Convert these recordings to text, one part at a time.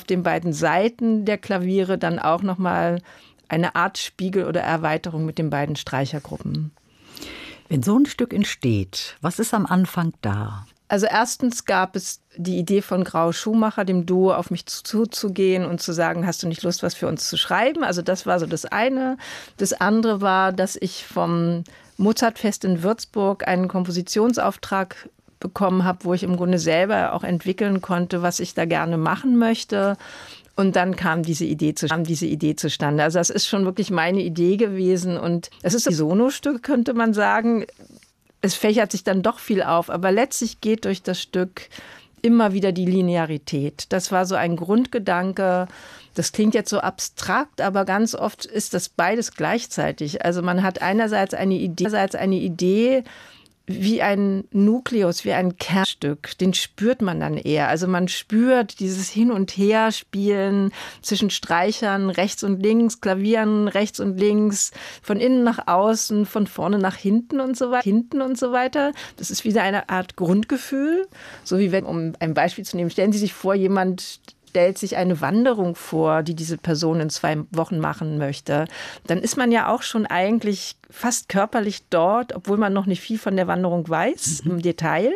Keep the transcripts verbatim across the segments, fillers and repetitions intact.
den beiden Seiten der Klaviere dann auch nochmal eine Art Spiegel oder Erweiterung mit den beiden Streichergruppen. Wenn so ein Stück entsteht, was ist am Anfang da? Also erstens gab es die Idee von Grau Schumacher, dem Duo, auf mich zuzugehen und zu sagen, hast du nicht Lust, was für uns zu schreiben? Also das war so das eine. Das andere war, dass ich vom Mozartfest in Würzburg einen Kompositionsauftrag bekommen habe, wo ich im Grunde selber auch entwickeln konnte, was ich da gerne machen möchte. Und dann kam diese Idee, zu, kam diese Idee zustande. Also das ist schon wirklich meine Idee gewesen. Und es ist ein Sonostück, könnte man sagen. Es fächert sich dann doch viel auf. Aber letztlich geht durch das Stück immer wieder die Linearität. Das war so ein Grundgedanke. Das klingt jetzt so abstrakt, aber ganz oft ist das beides gleichzeitig. Also man hat einerseits eine Idee, einerseits eine Idee, wie ein Nukleus, wie ein Kernstück, den spürt man dann eher. Also man spürt dieses Hin- und Herspielen zwischen Streichern rechts und links, Klavieren rechts und links, von innen nach außen, von vorne nach hinten und so weiter. Hinten und so weiter. Das ist wieder eine Art Grundgefühl. So wie wenn, um ein Beispiel zu nehmen, stellen Sie sich vor, jemand stellt sich eine Wanderung vor, die diese Person in zwei Wochen machen möchte, dann ist man ja auch schon eigentlich fast körperlich dort, obwohl man noch nicht viel von der Wanderung weiß, mhm. im Detail.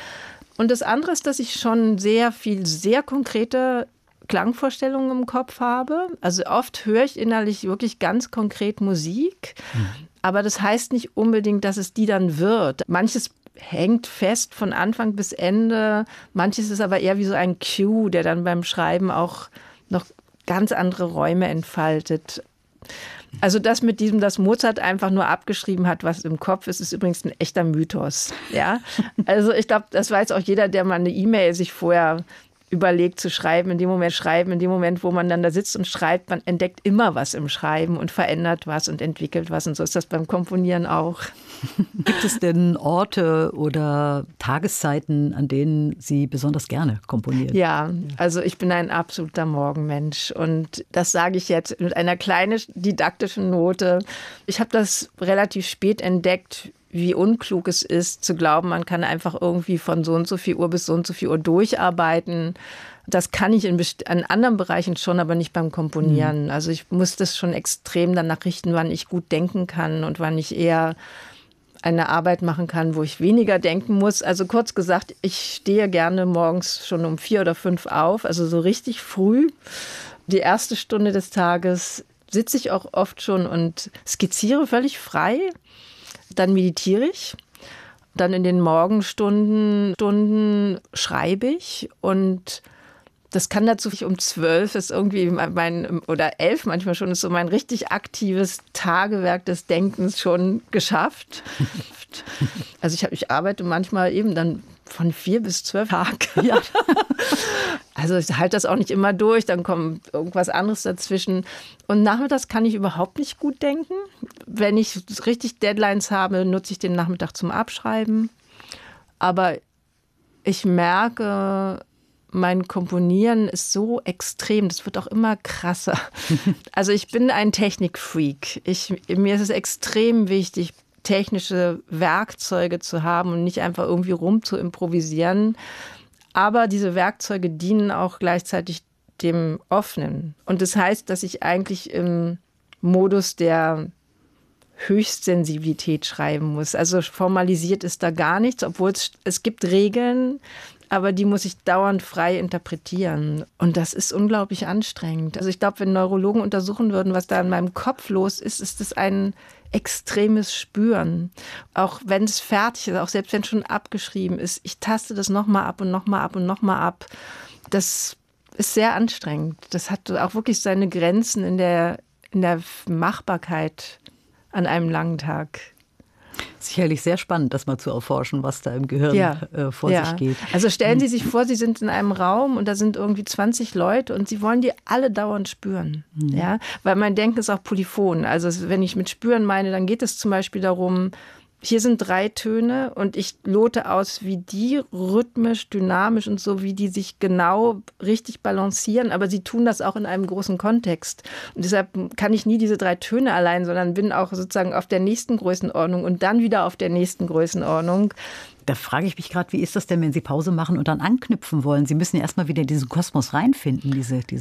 Und das andere ist, dass ich schon sehr viel, sehr konkrete Klangvorstellungen im Kopf habe. Also oft höre ich innerlich wirklich ganz konkret Musik, mhm. aber das heißt nicht unbedingt, dass es die dann wird. Manches hängt fest von Anfang bis Ende. Manches ist aber eher wie so ein Cue, der dann beim Schreiben auch noch ganz andere Räume entfaltet. Also das mit diesem, dass Mozart einfach nur abgeschrieben hat, was im Kopf ist, ist übrigens ein echter Mythos. Ja? Also ich glaube, das weiß auch jeder, der mal eine E-Mail sich vorher überlegt zu schreiben, in dem Moment schreiben, in dem Moment, wo man dann da sitzt und schreibt, man entdeckt immer was im Schreiben und verändert was und entwickelt was. Und so ist das beim Komponieren auch. Gibt es denn Orte oder Tageszeiten, an denen Sie besonders gerne komponieren? Ja, also ich bin ein absoluter Morgenmensch. Und das sage ich jetzt mit einer kleinen didaktischen Note. Ich habe das relativ spät entdeckt, wie unklug es ist, zu glauben, man kann einfach irgendwie von so und so viel Uhr bis so und so viel Uhr durcharbeiten. Das kann ich in, in anderen Bereichen schon, aber nicht beim Komponieren. Mhm. Also ich muss das schon extrem danach richten, wann ich gut denken kann und wann ich eher eine Arbeit machen kann, wo ich weniger denken muss. Also kurz gesagt, ich stehe gerne morgens schon um vier oder fünf auf, also so richtig früh. Die erste Stunde des Tages sitze ich auch oft schon und skizziere völlig frei. Dann meditiere ich. Dann in den Morgenstunden Stunden schreibe ich. Und das kann dazu, um zwölf ist irgendwie mein, oder elf manchmal schon, ist so mein richtig aktives Tagewerk des Denkens schon geschafft. Also ich, hab, ich arbeite manchmal eben dann von vier bis zwölf Tage. Ja. Also ich halte das auch nicht immer durch, dann kommt irgendwas anderes dazwischen. Und nachmittags kann ich überhaupt nicht gut denken. Wenn ich richtig Deadlines habe, nutze ich den Nachmittag zum Abschreiben. Aber ich merke, mein Komponieren ist so extrem, das wird auch immer krasser. Also ich bin ein Technikfreak. Ich, mir ist es extrem wichtig, technische Werkzeuge zu haben und nicht einfach irgendwie rum zu improvisieren. Aber diese Werkzeuge dienen auch gleichzeitig dem Offenen. Und das heißt, dass ich eigentlich im Modus der Höchstsensibilität schreiben muss. Also formalisiert ist da gar nichts, obwohl es, es gibt Regeln, aber die muss ich dauernd frei interpretieren. Und das ist unglaublich anstrengend. Also ich glaube, wenn Neurologen untersuchen würden, was da in meinem Kopf los ist, ist es ein extremes Spüren. Auch wenn es fertig ist, auch selbst wenn es schon abgeschrieben ist. Ich taste das nochmal ab und nochmal ab und nochmal ab. Das ist sehr anstrengend. Das hat auch wirklich seine Grenzen in der, in der Machbarkeit an einem langen Tag. Sicherlich sehr spannend, das mal zu erforschen, was da im Gehirn ja, äh, vor ja. sich geht. Also stellen Sie sich vor, Sie sind in einem Raum und da sind irgendwie zwanzig Leute und Sie wollen die alle dauernd spüren. Mhm. Ja? Weil mein Denken ist auch polyphon. Also wenn ich mit spüren meine, dann geht es zum Beispiel darum, hier sind drei Töne und ich lote aus, wie die rhythmisch, dynamisch und so, wie die sich genau richtig balancieren. Aber sie tun das auch in einem großen Kontext. Und deshalb kann ich nie diese drei Töne allein, sondern bin auch sozusagen auf der nächsten Größenordnung und dann wieder auf der nächsten Größenordnung. Da frage ich mich gerade, wie ist das denn, wenn Sie Pause machen und dann anknüpfen wollen? Sie müssen ja erstmal wieder in diesen Kosmos reinfinden, diese, diese